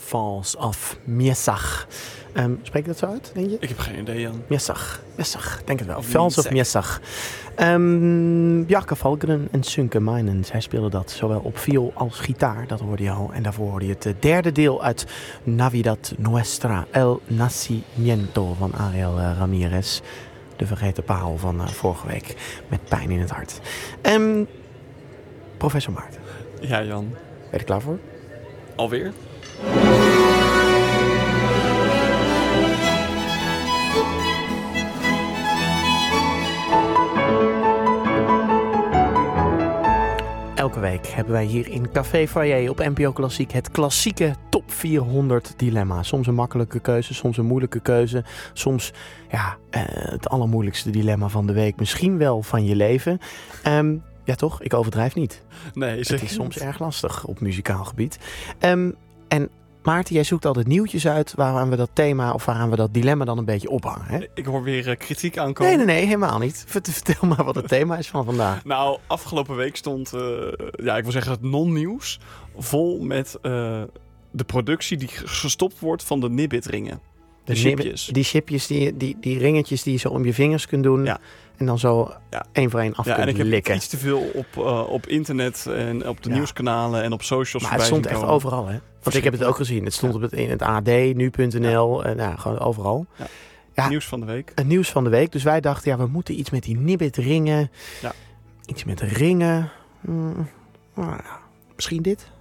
Falls of Miesach. Spreek ik dat zo uit, denk je? Ik heb geen idee, Jan. Miesach, denk het wel. Of Falls of Miesach. Miesach. Bjarke Valkeren en Sunke Meinen. Zij speelden dat zowel op viool als gitaar. Dat hoorde je al. En daarvoor hoorde je het derde deel uit Navidad Nuestra, El Nacimiento van Ariel Ramirez. De vergeten parel van vorige week. Met pijn in het hart. Professor Maarten. Ja, Jan. Ben je er klaar voor? Alweer? Elke week hebben wij hier in Café Foyer op NPO Klassiek het klassieke top 400 dilemma. Soms een makkelijke keuze, soms een moeilijke keuze. Soms het allermoeilijkste dilemma van de week. Misschien wel van je leven. Ja toch, ik overdrijf niet. Nee, het is soms erg lastig op muzikaal gebied. En Maarten, jij zoekt altijd nieuwtjes uit waaraan we dat thema of waaraan we dat dilemma dan een beetje ophangen. Hè? Ik hoor weer kritiek aankomen. Nee, helemaal niet. Vertel maar wat het thema is van vandaag. Nou, afgelopen week stond, ik wil zeggen het non-nieuws, vol met de productie die gestopt wordt van de Nibbit-ringen. De chipjes. Die chipjes, die ringetjes die je zo om je vingers kunt doen. Ja. En dan zo één voor één af kunt likken. En ik heb iets te veel op internet en op de nieuwskanalen en op socials. Maar het stond echt overal, hè? Want ik heb het ook gezien. Het stond in het AD, nu.nl, gewoon overal. Ja. Nieuws van de week. Het nieuws van de week. Dus wij dachten, we moeten iets met die Nibbit-ringen. Ja. Iets met de ringen. Misschien dit?